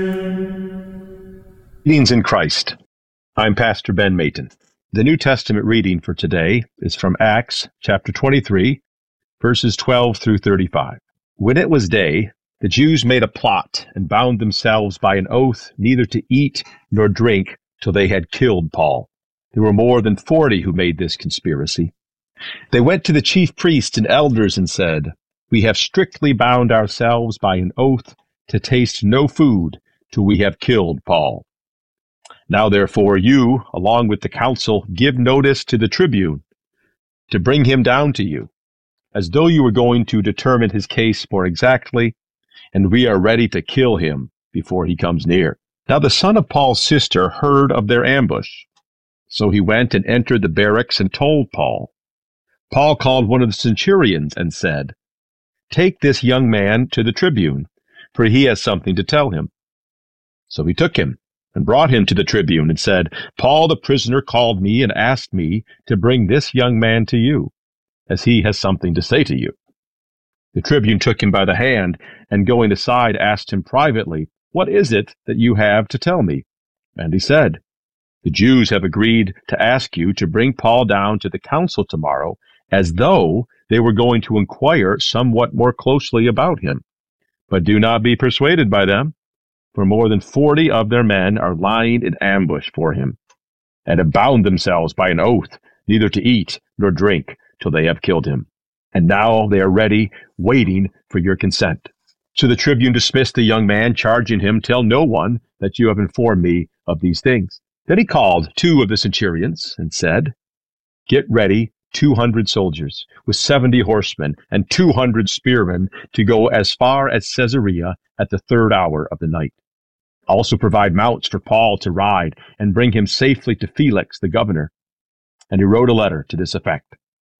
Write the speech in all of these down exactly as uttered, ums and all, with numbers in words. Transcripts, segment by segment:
Greetings in Christ. I'm Pastor Ben Mayton. The New Testament reading for today is from Acts chapter twenty-three, verses twelve through thirty-five. When it was day, the Jews made a plot and bound themselves by an oath neither to eat nor drink till they had killed Paul. There were more than forty who made this conspiracy. They went to the chief priests and elders and said, "We have strictly bound ourselves by an oath to taste no food till we have killed Paul. Now therefore you, along with the council, give notice to the tribune to bring him down to you, as though you were going to determine his case more exactly, and we are ready to kill him before he comes near." Now the son of Paul's sister heard of their ambush. So he went and entered the barracks and told Paul. Paul called one of the centurions and said, "Take this young man to the tribune, for he has something to tell him." So he took him and brought him to the tribune and said, "Paul the prisoner called me and asked me to bring this young man to you, as he has something to say to you." The tribune took him by the hand, and going aside asked him privately, "What is it that you have to tell me?" And he said, "The Jews have agreed to ask you to bring Paul down to the council tomorrow, as though they were going to inquire somewhat more closely about him. But do not be persuaded by them, for more than forty of their men are lying in ambush for him, and have bound themselves by an oath neither to eat nor drink till they have killed him. And now they are ready, waiting for your consent." So the tribune dismissed the young man, charging him, "Tell no one that you have informed me of these things." Then he called two of the centurions and said, "Get ready two hundred soldiers with seventy horsemen and two hundred spearmen to go as far as Caesarea at the third hour of the night. Also provide mounts for Paul to ride and bring him safely to Felix the governor." And he wrote a letter to this effect: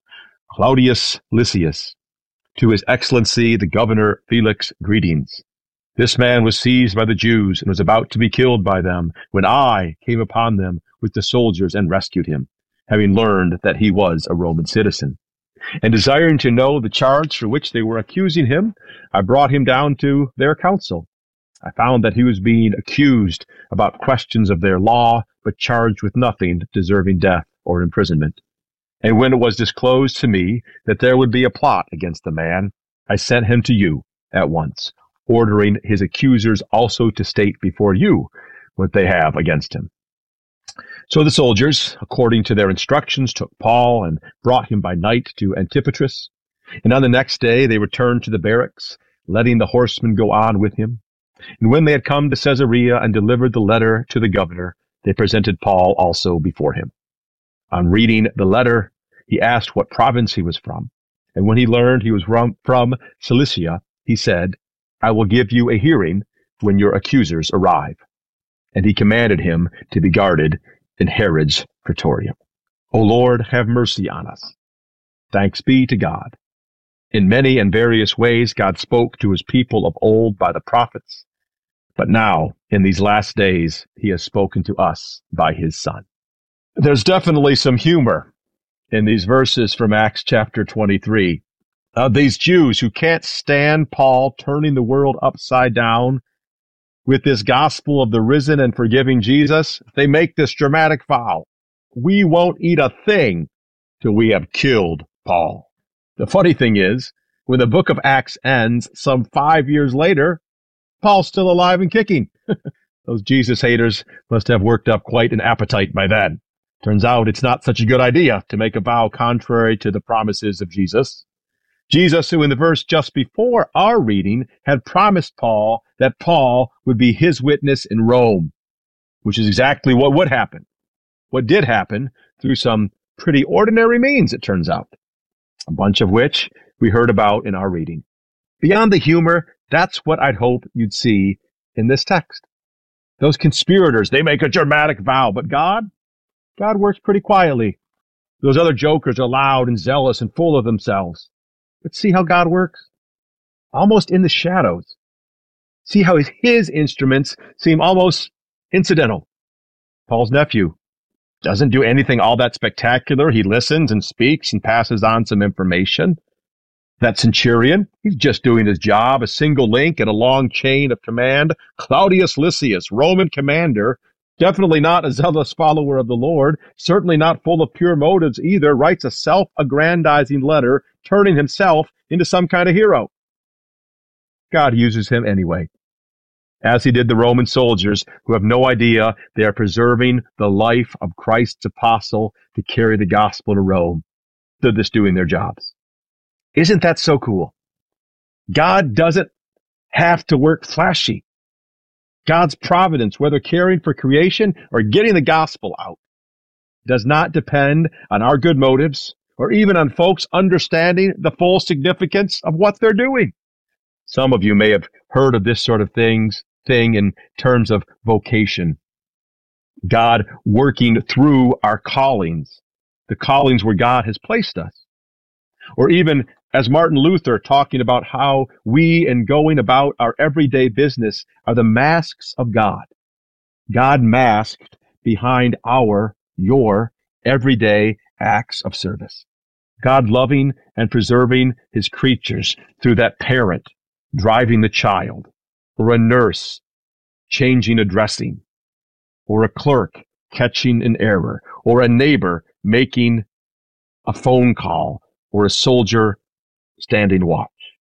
"Claudius Lysias, to His Excellency the Governor Felix, greetings. This man was seized by the Jews and was about to be killed by them when I came upon them with the soldiers and rescued him, having learned that he was a Roman citizen. And desiring to know the charge for which they were accusing him, I brought him down to their council. I found that he was being accused about questions of their law, but charged with nothing deserving death or imprisonment. And when it was disclosed to me that there would be a plot against the man, I sent him to you at once, ordering his accusers also to state before you what they have against him." So the soldiers, according to their instructions, took Paul and brought him by night to Antipatris. And on the next day they returned to the barracks, letting the horsemen go on with him. And when they had come to Caesarea and delivered the letter to the governor, they presented Paul also before him. On reading the letter, he asked what province he was from. And when he learned he was from, from Cilicia, he said, "I will give you a hearing when your accusers arrive." And he commanded him to be guarded in Herod's praetorium. O Lord, have mercy on us. Thanks be to God. In many and various ways God spoke to his people of old by the prophets, but now, in these last days, he has spoken to us by his Son. There's definitely some humor in these verses from Acts chapter twenty-three. Uh, these Jews who can't stand Paul turning the world upside down with this gospel of the risen and forgiving Jesus, they make this dramatic vow: "We won't eat a thing till we have killed Paul." The funny thing is, when the book of Acts ends some five years later, Paul's still alive and kicking. Those Jesus haters must have worked up quite an appetite by then. Turns out it's not such a good idea to make a vow contrary to the promises of Jesus. Jesus, who in the verse just before our reading had promised Paul that Paul would be his witness in Rome, which is exactly what would happen. What did happen through some pretty ordinary means, it turns out, a bunch of which we heard about in our reading. Beyond the humor, that's what I'd hope you'd see in this text. Those conspirators, they make a dramatic vow, but God, God works pretty quietly. Those other jokers are loud and zealous and full of themselves. But see how God works? Almost in the shadows. See how his, his instruments seem almost incidental. Paul's nephew doesn't do anything all that spectacular. He listens and speaks and passes on some information. That centurion, he's just doing his job, a single link in a long chain of command. Claudius Lysias, Roman commander, definitely not a zealous follower of the Lord, certainly not full of pure motives either, writes a self-aggrandizing letter, turning himself into some kind of hero. God uses him anyway, as he did the Roman soldiers who have no idea they are preserving the life of Christ's apostle to carry the gospel to Rome. They're just doing their jobs. Isn't that so cool? God doesn't have to work flashy. God's providence, whether caring for creation or getting the gospel out, does not depend on our good motives or even on folks understanding the full significance of what they're doing. Some of you may have heard of this sort of things, thing in terms of vocation. God working through our callings, the callings where God has placed us. Or even as Martin Luther talking about how we, in going about our everyday business, are the masks of God. God masked behind our, your, everyday acts of service. God loving and preserving his creatures through that parent driving the child, or a nurse changing a dressing, or a clerk catching an error, or a neighbor making a phone call, or a soldier standing watch.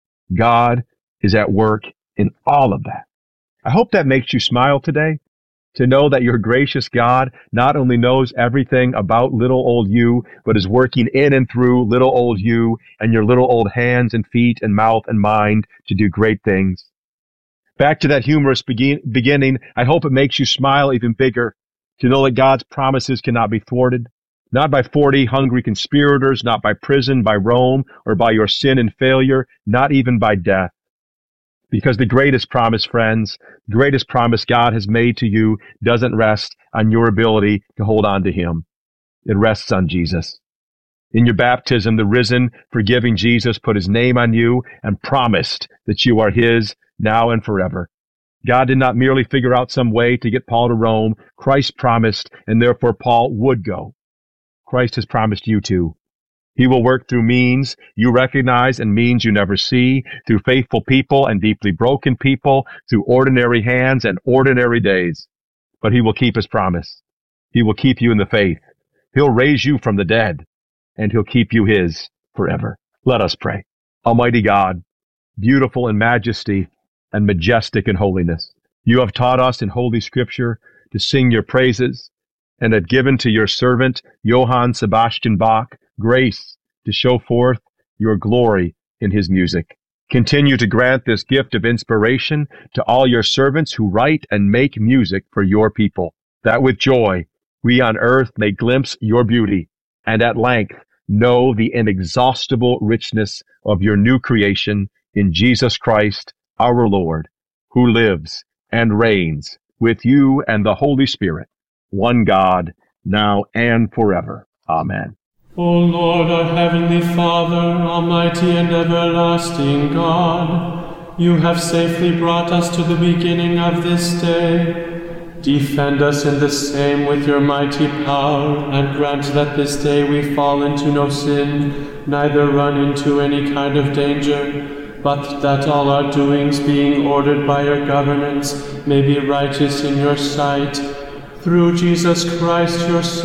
God is at work in all of that. I hope that makes you smile today, to know that your gracious God not only knows everything about little old you, but is working in and through little old you and your little old hands and feet and mouth and mind to do great things. Back to that humorous begin- beginning, I hope it makes you smile even bigger, to know that God's promises cannot be thwarted. Not by forty hungry conspirators, not by prison, by Rome, or by your sin and failure, not even by death. Because the greatest promise, friends, the greatest promise God has made to you doesn't rest on your ability to hold on to him. It rests on Jesus. In your baptism, the risen, forgiving Jesus put his name on you and promised that you are his now and forever. God did not merely figure out some way to get Paul to Rome. Christ promised, and therefore Paul would go. Christ has promised you too. He will work through means you recognize and means you never see, through faithful people and deeply broken people, through ordinary hands and ordinary days. But he will keep his promise. He will keep you in the faith. He'll raise you from the dead, and he'll keep you his forever. Let us pray. Almighty God, beautiful in majesty and majestic in holiness, you have taught us in Holy Scripture to sing your praises, and have given to your servant, Johann Sebastian Bach, grace to show forth your glory in his music. Continue to grant this gift of inspiration to all your servants who write and make music for your people, that with joy we on earth may glimpse your beauty, and at length know the inexhaustible richness of your new creation in Jesus Christ, our Lord, who lives and reigns with you and the Holy Spirit, one God, now and forever. Amen. O Lord, our heavenly Father, almighty and everlasting God, you have safely brought us to the beginning of this day. Defend us in the same with your mighty power, and grant that this day we fall into no sin, neither run into any kind of danger, but that all our doings, being ordered by your governance, may be righteous in your sight. Through Jesus Christ, your Son,